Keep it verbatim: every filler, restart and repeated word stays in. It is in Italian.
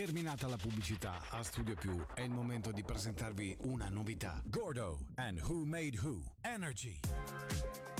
Terminata la pubblicità, a Studio Più è il momento di presentarvi una novità. Gordo and Who Made Who. Energy.